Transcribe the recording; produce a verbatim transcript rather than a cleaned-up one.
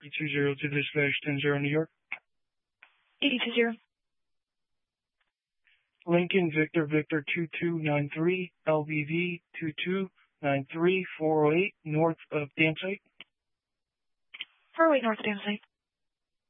two zero to dispatch ten zero New York. eighty two zero. Lincoln Victor Victor two two nine three, L B V two two nine three four oh eight, north of Dam Site. four oh eight north of Dam Site.